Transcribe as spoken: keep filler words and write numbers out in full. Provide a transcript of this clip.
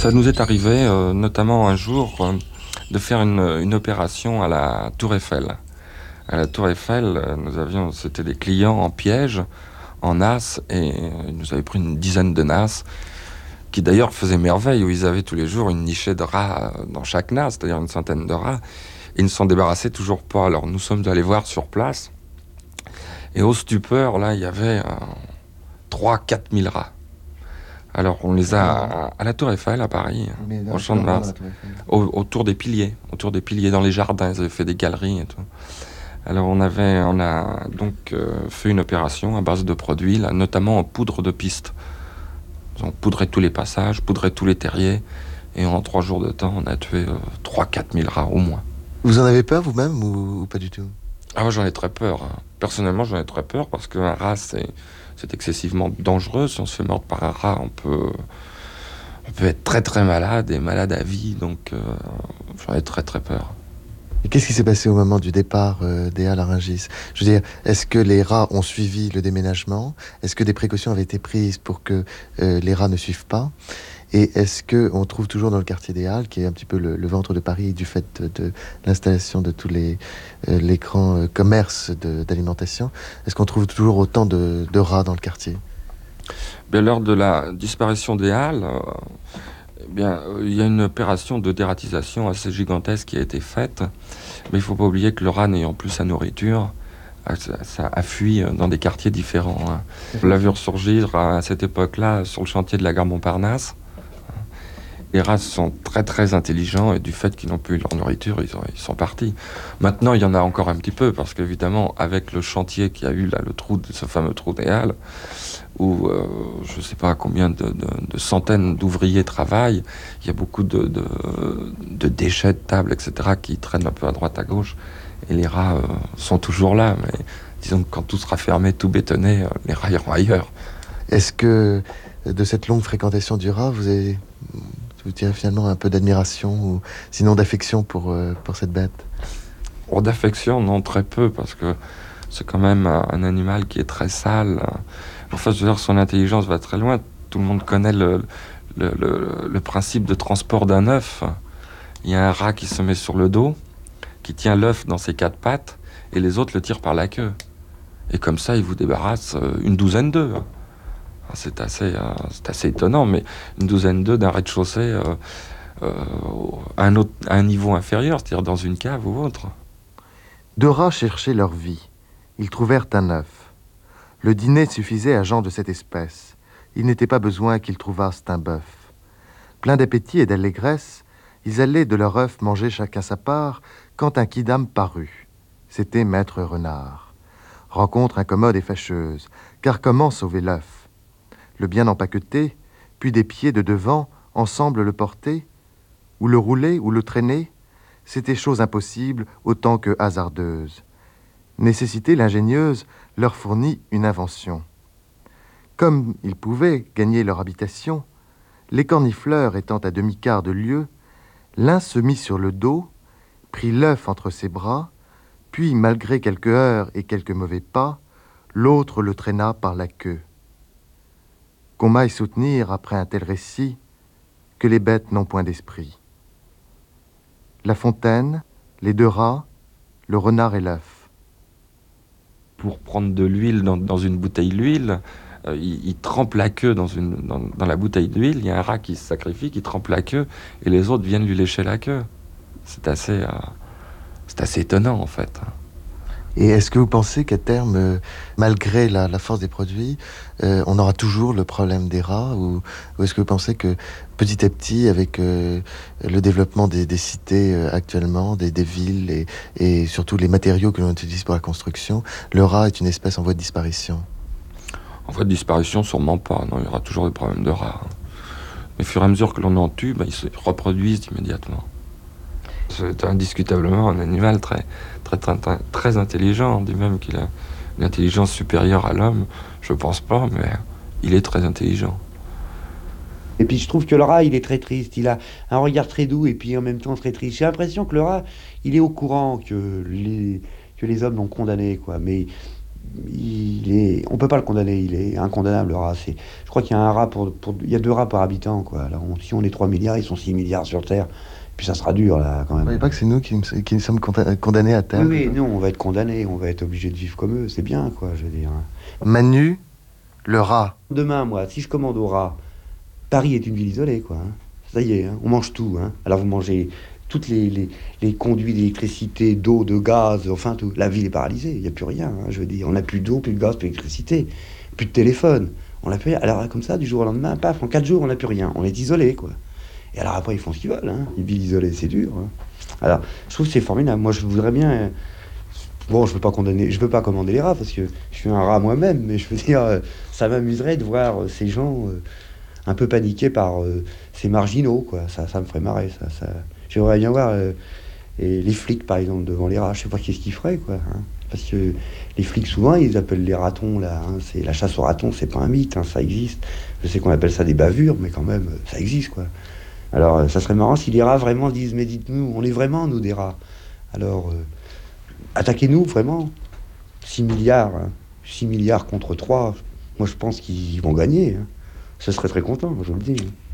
Ça nous est arrivé, euh, notamment un jour, euh, de faire une, une opération à la Tour Eiffel. À la Tour Eiffel, euh, nous avions, c'était des clients en piège, en nasse, et euh, ils nous avaient pris une dizaine de nasses, qui d'ailleurs faisaient merveille, où ils avaient tous les jours une nichée de rats euh, dans chaque nasse, c'est-à-dire une centaine de rats, et ils ne s'en débarrassaient toujours pas. Alors nous sommes allés voir sur place, et au stupeur, là, il y avait euh, trois à quatre mille rats. Alors, on les a à, à la Tour Eiffel, à Paris, Mais au Champ de Mars, au, autour des piliers, autour des piliers, dans les jardins, ils avaient fait des galeries et tout. Alors, on avait, on a donc euh, fait une opération à base de produits, là, notamment en poudre de piste. On poudrait tous les passages, poudrait tous les terriers, et en trois jours de temps, on a tué euh, trois à quatre mille rats au moins. Vous en avez peur vous-même ou, ou pas du tout? Ah, moi, j'en ai très peur. Hein. Personnellement, j'en ai très peur parce qu'un rat, c'est, c'est excessivement dangereux. Si on se fait mordre par un rat, on peut, on peut être très très malade et malade à vie. Donc, euh, j'en ai très très peur. Et qu'est-ce qui s'est passé au moment du départ euh, des Halles à Rungis? Je veux dire, est-ce que les rats ont suivi le déménagement? Est-ce que des précautions avaient été prises pour que euh, les rats ne suivent pas? Et est-ce qu'on trouve toujours dans le quartier des Halles, qui est un petit peu le, le ventre de Paris du fait de, de l'installation de tous les, euh, les grands euh, commerces de, d'alimentation, est-ce qu'on trouve toujours autant de, de rats dans le quartier? Bien, lors de la disparition des Halles, euh, eh bien, euh, il y a une opération de dératisation assez gigantesque qui a été faite. Mais il ne faut pas oublier que le rat n'ayant plus sa nourriture, ça, ça a fui dans des quartiers différents. Hein. On l'a vu ressurgir à cette époque-là sur le chantier de la gare Montparnasse. Les rats sont très très intelligents et du fait qu'ils n'ont plus leur nourriture, ils, ont, ils sont partis. Maintenant, il y en a encore un petit peu parce qu'évidemment, avec le chantier qu'il y a eu là, le trou, de, ce fameux trou des Halles, où euh, je ne sais pas combien de, de, de centaines d'ouvriers travaillent, il y a beaucoup de, de, de déchets de tables, et cetera, qui traînent un peu à droite à gauche. Et les rats euh, sont toujours là, mais disons que quand tout sera fermé, tout bétonné, euh, les rats iront ailleurs. Est-ce que de cette longue fréquentation du rat, vous avez, vous direz finalement un peu d'admiration ou sinon d'affection pour, euh, pour cette bête? Or, d'affection, non, très peu, parce que c'est quand même un animal qui est très sale. Enfin, je veux dire, son intelligence va très loin. Tout le monde connaît le, le, le, le principe de transport d'un œuf. Il y a un rat qui se met sur le dos, qui tient l'œuf dans ses quatre pattes, et les autres le tirent par la queue. Et comme ça, il vous débarrasse une douzaine d'œufs. C'est assez, euh, c'est assez étonnant, mais une douzaine d'œufs d'un rez-de-chaussée euh, euh, à, un autre, à un niveau inférieur, c'est-à-dire dans une cave ou autre. Deux rats cherchaient leur vie. Ils trouvèrent un œuf. Le dîner suffisait à gens de cette espèce. Il n'était pas besoin qu'ils trouvassent un bœuf. Pleins d'appétit et d'allégresse, ils allaient de leur œuf manger chacun sa part quand un quidam parut. C'était Maître Renard. Rencontre incommode et fâcheuse, car comment sauver l'œuf? Le bien empaqueter, puis des pieds de devant, ensemble le porter, ou le rouler, ou le traîner, c'était chose impossible autant que hasardeuse. Nécessité l'ingénieuse leur fournit une invention. Comme ils pouvaient gagner leur habitation, les cornifleurs étant à demi-quart de lieue, l'un se mit sur le dos, prit l'œuf entre ses bras, puis, malgré quelques heurts et quelques mauvais pas, l'autre le traîna par la queue. Qu'on m'aille soutenir, après un tel récit, que les bêtes n'ont point d'esprit. La fontaine, les deux rats, le renard et l'œuf. Pour prendre de l'huile dans, dans une bouteille d'huile, euh, il, il trempe la queue dans, une, dans, dans la bouteille d'huile, il y a un rat qui se sacrifie, qui trempe la queue, et les autres viennent lui lécher la queue. C'est assez, euh, c'est assez étonnant, en fait. Et est-ce que vous pensez qu'à terme, euh, malgré la, la force des produits, euh, on aura toujours le problème des rats, ou, ou est-ce que vous pensez que petit à petit, avec euh, le développement des, des cités euh, actuellement, des, des villes et, et surtout les matériaux que l'on utilise pour la construction, le rat est une espèce en voie de disparition? En voie de disparition, sûrement pas. Non, il y aura toujours des problèmes de rats. Mais au fur et à mesure que l'on en tue, bah, ils se reproduisent immédiatement. C'est indiscutablement un animal très, très, très, très, très intelligent. On dit même qu'il a une intelligence supérieure à l'homme. Je pense pas, mais il est très intelligent. Et puis je trouve que le rat, il est très triste. Il a un regard très doux et puis en même temps très triste. J'ai l'impression que le rat, il est au courant que les, que les hommes l'ont condamné, quoi. Mais il est, on peut pas le condamner, il est incondamnable, le rat. C'est, je crois qu'il y a un rat pour, pour- il y a deux rats par habitant, quoi. Alors, on- si on est trois milliards, ils sont six milliards sur Terre. Puis ça sera dur, là, quand Vous même. voyez pas que c'est nous qui, qui sommes conta- condamnés à terre? Oui, oui, non, on va être condamnés, on va être obligé de vivre comme eux, c'est bien, quoi, je veux dire. Manu, le rat. Demain, moi, si je commande au rat, Paris est une ville isolée, quoi, hein. Ça y est, hein, on mange tout, hein. Alors vous mangez toutes les, les, les conduits d'électricité, d'eau, de gaz, enfin tout. La ville est paralysée, il n'y a plus rien, hein, je veux dire. On n'a plus d'eau, plus de gaz, plus d'électricité, plus de téléphone. On n'a plus rien. Alors comme ça, du jour au lendemain, paf, en quatre jours, on n'a plus rien. On est isolé, quoi. Et alors après, ils font ce qu'ils veulent, hein. Une ville isolée, c'est dur, hein. Alors, je trouve que c'est formidable. Moi, je voudrais bien... euh, Bon, je veux pas condamner, je veux pas commander les rats parce que je suis un rat moi-même, mais je veux dire, euh, ça m'amuserait de voir euh, ces gens euh, un peu paniqués par euh, ces marginaux, quoi. Ça, ça me ferait marrer, ça. ça... J'aimerais bien voir euh, et les flics, par exemple, devant les rats. Je sais pas qu'est-ce qu'ils feraient, quoi, hein. Parce que les flics, souvent, ils appellent les ratons, là, hein. C'est la chasse aux ratons, c'est pas un mythe, hein, ça existe. Je sais qu'on appelle ça des bavures, mais quand même, euh, ça existe, quoi. Alors, euh, ça serait marrant si les rats vraiment disent, mais dites-nous, on est vraiment nous des rats. Alors. Euh, Attaquez-nous, vraiment. six milliards, hein. six milliards contre trois. Moi, je pense qu'ils vont gagner, hein. Je serais très content, je vous le dis.